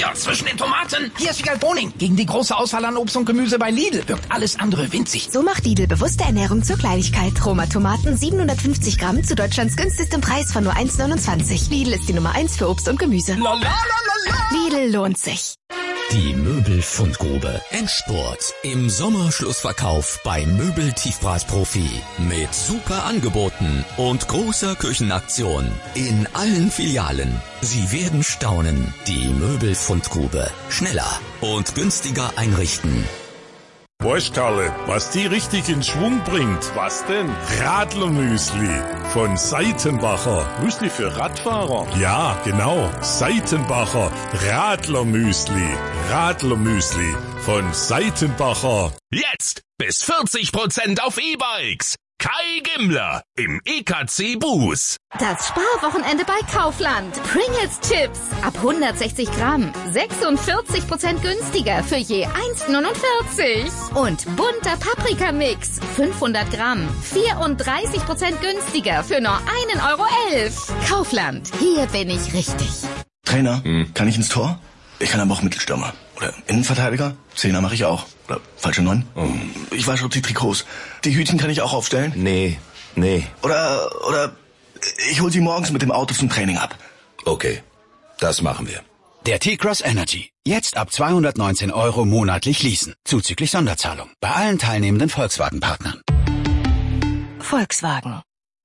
Hier, zwischen den Tomaten. Hier ist Wiegald Boning. Gegen die große Auswahl an Obst und Gemüse bei Lidl wirkt alles andere winzig. So macht Lidl bewusste Ernährung zur Kleinigkeit. Roma Tomaten 750 Gramm zu Deutschlands günstigstem Preis von nur 1,29. Lidl ist die Nummer 1 für Obst und Gemüse. Lidl lohnt sich. Die Möbelfundgrube. Endspurt. Im Sommerschlussverkauf bei Möbel-Tiefpreisprofi. Mit super Angeboten und großer Küchenaktion. In allen Filialen. Sie werden staunen. Die Möbelfundgrube. Schneller und günstiger einrichten. Weißt Karle, was die richtig in Schwung bringt? Was denn? Radlermüsli von Seitenbacher. Müsli für Radfahrer? Ja, genau. Seitenbacher Radlermüsli. Radlermüsli von Seitenbacher. Jetzt bis 40% auf E-Bikes. Kai Gimmler im EKC Buß. Das Sparwochenende bei Kaufland. Pringles Chips ab 160 Gramm. 46% günstiger für je 1,49. Und bunter Paprikamix. 500 Gramm. 34% günstiger für nur 1,11 €. Kaufland. Hier bin ich richtig. Trainer, kann ich ins Tor? Ich kann aber auch Mittelstürmer. Oder Innenverteidiger? Zehner mache ich auch. Oder falsche 9? Ich wasche auch die Trikots. Die Hütchen kann ich auch aufstellen? Nee. Oder ich hol sie morgens mit dem Auto zum Training ab. Okay, das machen wir. Der T-Cross Energy. Jetzt ab 219 € monatlich leasen. Zuzüglich Sonderzahlung. Bei allen teilnehmenden Volkswagen-Partnern. Volkswagen.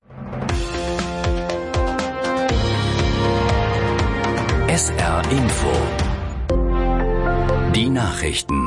SR Info. Die Nachrichten.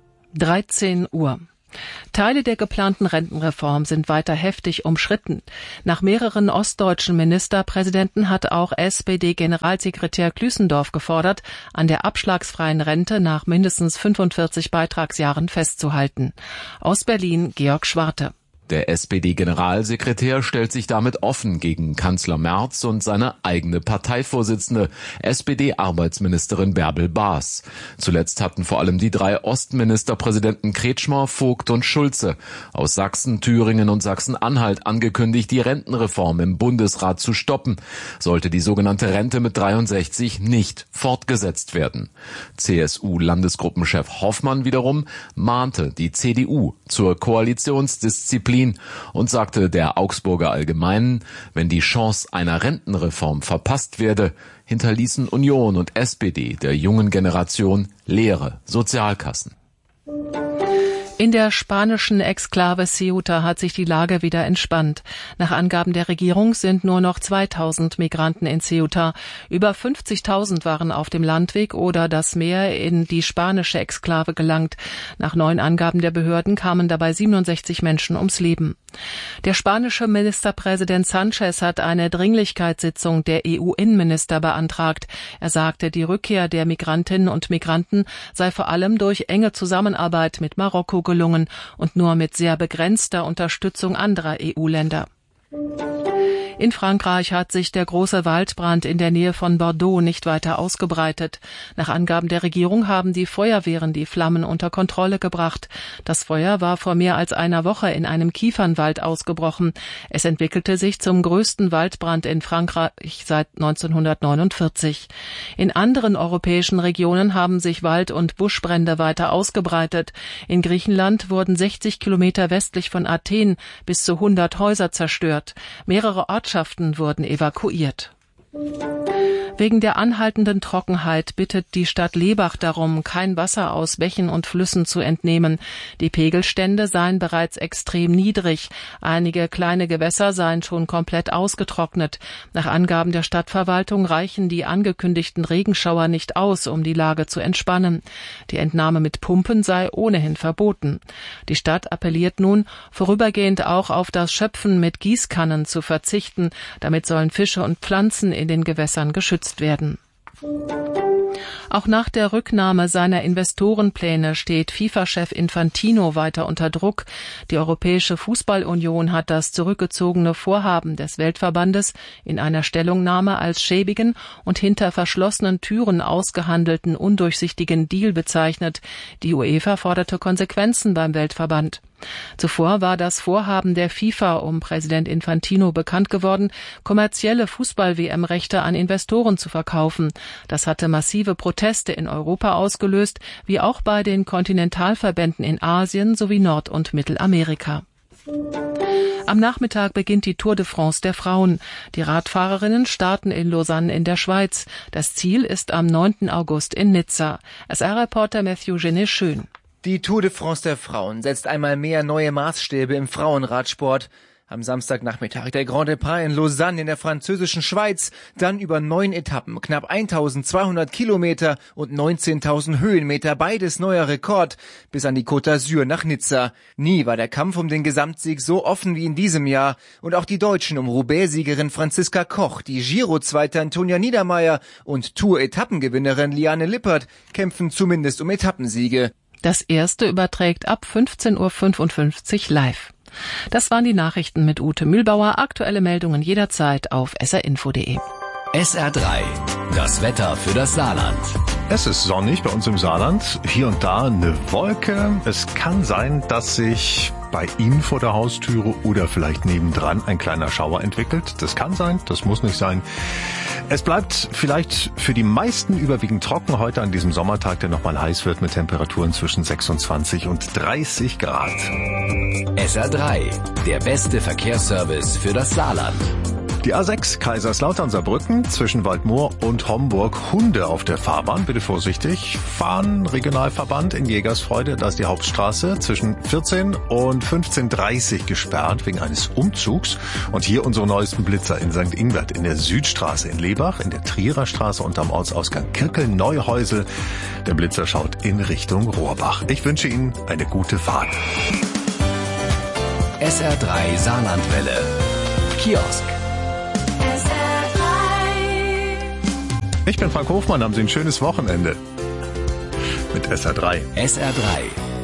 13 Uhr. Teile der geplanten Rentenreform sind weiter heftig umstritten. Nach mehreren ostdeutschen Ministerpräsidenten hat auch SPD-Generalsekretär Klüssendorf gefordert, an der abschlagsfreien Rente nach mindestens 45 Beitragsjahren festzuhalten. Aus Berlin Georg Schwarte. Der SPD-Generalsekretär stellt sich damit offen gegen Kanzler Merz und seine eigene Parteivorsitzende, SPD-Arbeitsministerin Bärbel Baas. Zuletzt hatten vor allem die 3 Ostministerpräsidenten Kretschmer, Vogt und Schulze aus Sachsen, Thüringen und Sachsen-Anhalt angekündigt, die Rentenreform im Bundesrat zu stoppen, sollte die sogenannte Rente mit 63 nicht fortgesetzt werden. CSU-Landesgruppenchef Hoffmann wiederum mahnte die CDU zur Koalitionsdisziplin und sagte der Augsburger Allgemeinen, wenn die Chance einer Rentenreform verpasst werde, hinterließen Union und SPD der jungen Generation leere Sozialkassen. In der spanischen Exklave Ceuta hat sich die Lage wieder entspannt. Nach Angaben der Regierung sind nur noch 2000 Migranten in Ceuta. Über 50.000 waren auf dem Landweg oder das Meer in die spanische Exklave gelangt. Nach neuen Angaben der Behörden kamen dabei 67 Menschen ums Leben. Der spanische Ministerpräsident Sanchez hat eine Dringlichkeitssitzung der EU-Innenminister beantragt. Er sagte, die Rückkehr der Migrantinnen und Migranten sei vor allem durch enge Zusammenarbeit mit Marokko gelungen und nur mit sehr begrenzter Unterstützung anderer EU-Länder. In Frankreich hat sich der große Waldbrand in der Nähe von Bordeaux nicht weiter ausgebreitet. Nach Angaben der Regierung haben die Feuerwehren die Flammen unter Kontrolle gebracht. Das Feuer war vor mehr als einer Woche in einem Kiefernwald ausgebrochen. Es entwickelte sich zum größten Waldbrand in Frankreich seit 1949. In anderen europäischen Regionen haben sich Wald- und Buschbrände weiter ausgebreitet. In Griechenland wurden 60 Kilometer westlich von Athen bis zu 100 Häuser zerstört. Mehrere Ortschaften wurden evakuiert. Wegen der anhaltenden Trockenheit bittet die Stadt Lebach darum, kein Wasser aus Bächen und Flüssen zu entnehmen. Die Pegelstände seien bereits extrem niedrig. Einige kleine Gewässer seien schon komplett ausgetrocknet. Nach Angaben der Stadtverwaltung reichen die angekündigten Regenschauer nicht aus, um die Lage zu entspannen. Die Entnahme mit Pumpen sei ohnehin verboten. Die Stadt appelliert nun, vorübergehend auch auf das Schöpfen mit Gießkannen zu verzichten. Damit sollen Fische und Pflanzen in den Gewässern geschützt werden. Auch nach der Rücknahme seiner Investorenpläne steht FIFA-Chef Infantino weiter unter Druck. Die Europäische Fußballunion hat das zurückgezogene Vorhaben des Weltverbandes in einer Stellungnahme als schäbigen und hinter verschlossenen Türen ausgehandelten undurchsichtigen Deal bezeichnet. Die UEFA forderte Konsequenzen beim Weltverband. Zuvor war das Vorhaben der FIFA um Präsident Infantino bekannt geworden, kommerzielle Fußball-WM-Rechte an Investoren zu verkaufen. Das hatte massive Proteste in Europa ausgelöst, wie auch bei den Kontinentalverbänden in Asien sowie Nord- und Mittelamerika. Am Nachmittag beginnt die Tour de France der Frauen. Die Radfahrerinnen starten in Lausanne in der Schweiz. Das Ziel ist am 9. August in Nizza. SR-Reporter Matthew Genet-Schön. Die Tour de France der Frauen setzt einmal mehr neue Maßstäbe im Frauenradsport. Am Samstagnachmittag der Grand Départ in Lausanne in der französischen Schweiz, dann über 9 Etappen, knapp 1200 Kilometer und 19.000 Höhenmeter, beides neuer Rekord, bis an die Côte d'Azur nach Nizza. Nie war der Kampf um den Gesamtsieg so offen wie in diesem Jahr und auch die Deutschen um Roubaix-Siegerin Franziska Koch, die Giro-Zweite Antonia Niedermeyer und Tour-Etappengewinnerin Liane Lippert kämpfen zumindest um Etappensiege. Das erste überträgt ab 15:55 Uhr live. Das waren die Nachrichten mit Ute Mühlbauer. Aktuelle Meldungen jederzeit auf srinfo.de. SR3, das Wetter für das Saarland. Es ist sonnig bei uns im Saarland. Hier und da eine Wolke. Es kann sein, dass sich bei Ihnen vor der Haustüre oder vielleicht nebendran ein kleiner Schauer entwickelt. Das kann sein, das muss nicht sein. Es bleibt vielleicht für die meisten überwiegend trocken heute an diesem Sommertag, der nochmal heiß wird mit Temperaturen zwischen 26 und 30 Grad. SR3, der beste Verkehrsservice für das Saarland. Die A6 Kaiserslautern-Saarbrücken zwischen Waldmoor und Homburg, Hunde auf der Fahrbahn. Bitte vorsichtig fahren. Regionalverband in Jägersfreude. Da ist die Hauptstraße zwischen 14 und 15:30 gesperrt wegen eines Umzugs. Und hier unsere neuesten Blitzer in St. Ingbert, in der Südstraße in Lebach, in der Trierer Straße und am Ortsausgang Kirkel-Neuhäusel. Der Blitzer schaut in Richtung Rohrbach. Ich wünsche Ihnen eine gute Fahrt. SR3 Saarlandwelle. Kiosk. Ich bin Frank Hofmann, haben Sie ein schönes Wochenende mit SR3. SR3,